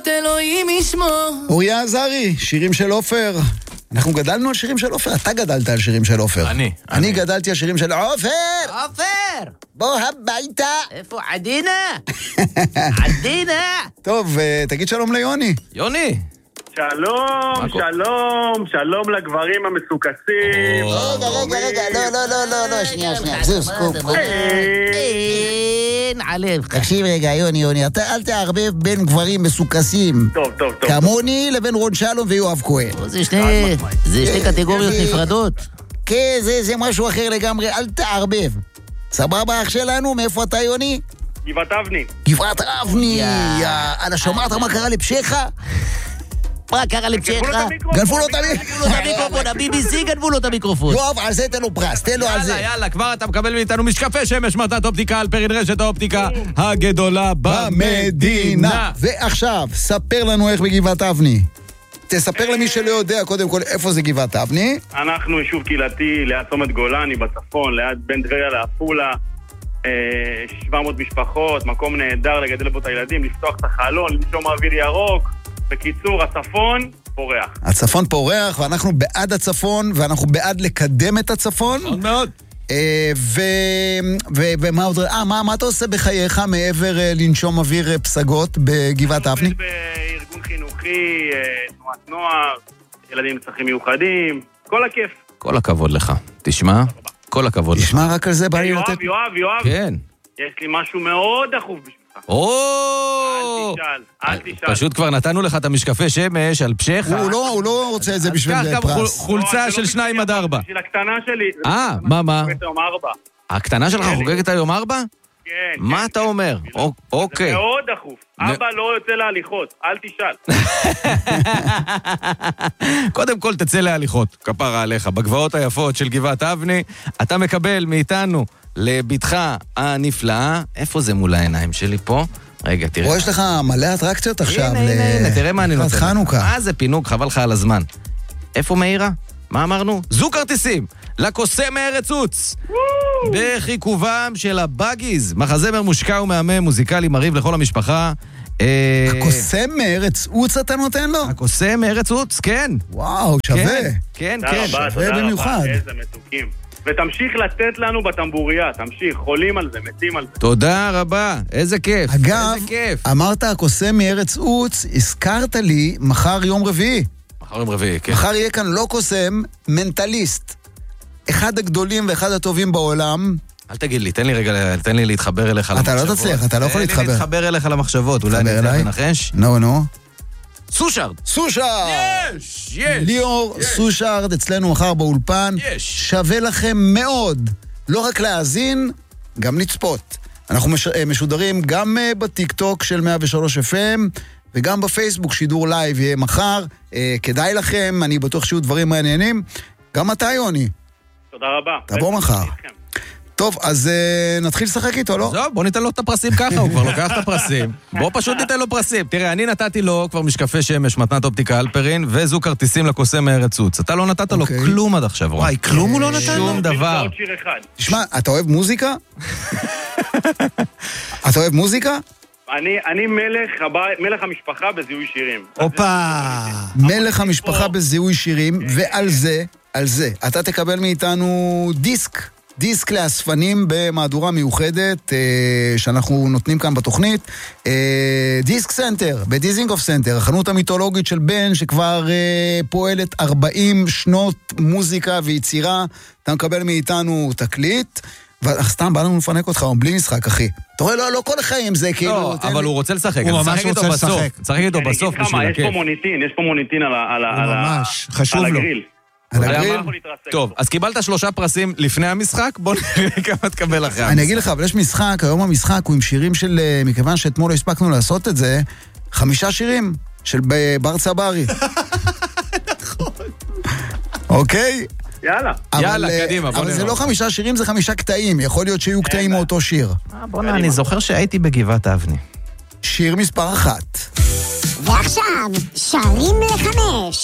אלוהים ישמור. אוריה עזרי, שירים של עופר. אנחנו גדלנו על שירים של עופר, אתה גדלת על שירים של עופר. אני גדלתי על שירים של עופר. עופר! בוא הביתה. איפה עדינה? עדינה! טוב, תגיד שלום ליוני. יוני. שלום, שלום, שלום לגברים המסוכסים. רגע, לא, שנייה, זו סקופ. אין עליך. תקשיב רגע, יוני, אתה אל תערבב בין גברים מסוכסים. טוב. כמוני לבין רון שלום ויואב כהן. זה שתי קטגוריות נפרדות. כן, זה משהו אחר לגמרי, אל תערבב. סבבה אח שלנו, מאיפה אתה יוני? גבעת אבני. גבעת אבני, יאללה, שמעת מה קרה לפשך? מה קרה לפשך? גנבו לו את המיקרופון. ה-BBC גנבו לו את המיקרופון. יואב, על זה תן לו פרס, תן לו על זה. יאללה, כבר אתה מקבל מאיתנו משקפי שמש, מתנת אופטיקה, אלפרין רשת האופטיקה הגדולה במדינה. ועכשיו, ספר לנו איך בגבעת אבני. תספר למי שלא יודע קודם כל איפה זה גבעת אבני. אנחנו יישוב קהילתי ליד צומת גולני בצפון, ליד בין טבריה לעפולה. 700 משפחות, מקום נהדר לגדל בו את הילדים, לפתוח את החלון, לנשום אוויר ירוק. בקיצור, הצפון פורח. הצפון פורח, ואנחנו בעד הצפון, ואנחנו בעד לקדם את הצפון. מאוד מאוד. ומה עוד? מה אתה עושה בחייך מעבר לנשום אוויר פסגות בגבעת אבני? אני בארגון חינוכי, תנועת נוער, ילדים עם צרכים מיוחדים, כל הכיף. כל הכבוד לך. תשמע, כל הכבוד לך. תשמע, רק על זה בא לי לתת... יואב. כן. יש לי משהו מאוד דחוף בשבילך. אל תשאל. פשוט כבר נתנו לך את המשקפי שמש על פשך. הוא לא רוצה את זה בשביל פרס. קח גם חולצה של 2-4. בשביל הקטנה שלי. מה? חוגגת היום 4. הקטנה שלך חוגגת היום 4? כן. מה אתה אומר? אוקיי. זה מאוד דחוף. אבא לא יוצא להליכות, אל תשאל. קודם כל תצא להליכות, כפרה עליך. בגבעות היפות של גבעת אבני, אתה מקבל מאיתנו לביתך הנפלאה. איפה זה מול העיניים שלי פה? רגע, תראה. פה יש לך מלא אטרקציות עכשיו. הנה, תראה מה אני נותן. חנוכה. מה זה פינוק? חבל לך על הזמן. איפה מאירה? מה אמרנו? זו כרטיסים לקוסם מארץ עוץ. בחיכובם של הבאגיז. מחזמר מושקע ומהמם, מוזיקלי מריב לכל המשפחה. הקוסם מארץ עוץ אתה נותן לו? הקוסם מארץ עוץ, כן. וואו, שווה. כן. שווה במיוחד. איזה מתוקים. ותמשיך לתת לנו בטמבוריה, תמשיך, חולים על זה, מתים על זה. תודה רבה, איזה כיף. אגב, אמרת הקוסם מארץ עוץ, הזכרת לי מחר יום רביעי. כן. מחר יהיה כאן לא קוסם, מנטליסט. אחד הגדולים ואחד הטובים בעולם. אל תגיד לי, תן לי להתחבר אליך למחשבות. אתה לא תצליח, אתה לא יכול להתחבר. תן לי להתחבר אליך למחשבות, אולי אני אצליח לנחש. נו. סושארד. יש. ליאור סושארד אצלנו מחר באולפן. שווה לכם מאוד, לא רק להאזין, גם לצפות. אנחנו משודרים גם בטיק-טוק של 103 FM, וגם בפייסבוק שידור לייב יהיה מחר. כדאי לכם, אני בטוח שיהיו דברים מעניינים. גם אתה יוני. תודה רבה. תבוא מחר. טוב, אז נתחיל לשחק איתו, לא? זהו, בוא ניתן לו את הפרסים ככה, הוא כבר לוקח את הפרסים. בוא פשוט ניתן לו פרסים. תראה, אני נתתי לו כבר משקפי שמש, מתנת אופטיקה אלפרין, וזו כרטיסים לקוסם מארץ עוץ. אתה לא נתת לו כלום עד עכשיו, רון. וואי, כלום הוא לא נתן לו? שום דבר. תשמע, אתה אוהב מוזיקה? אתה אוהב מוזיקה? אני מלך המשפחה בזיהוי שירים. מלך המשפחה בזיהוי שירים, ועל זה, אתה תקבל מאיתנו דיסק לאספנים במהדורה מיוחדת שאנחנו נותנים כאן בתוכנית. דיסק סנטר, בדיזינגוף סנטר, החנות המיתולוגית של בן שכבר פועלת 40 שנות מוזיקה ויצירה. אתה מקבל מאיתנו תקליט, וסתם בא לנו לפנק אותך, בלי משחק, אחי. אתה רואה, לא כל החיים זה כאילו... לא, אבל הוא רוצה לשחק. הוא ממש רוצה לשחק. צריך איתו בסוף בשביל הכיף. יש פה מוניטין על הגריל. טוב, אז קיבלת 3 פרסים לפני המשחק, בוא נראה כמה תקבל אחרי המשחק. אני אגיד לך, אבל יש משחק, היום המשחק הוא עם שירים של, מכיוון שאתמול לא הספקנו לעשות את זה, 5 שירים של בר צברי. נכון. אוקיי? יאללה, קדימה. אבל זה לא 5 שירים, זה 5 קטעים. יכול להיות שיהיו קטעים מאותו שיר. בוא נראה, אני זוכר שהייתי בגבעת אבני. שיר מספר 1. ועכשיו, שרים ל5.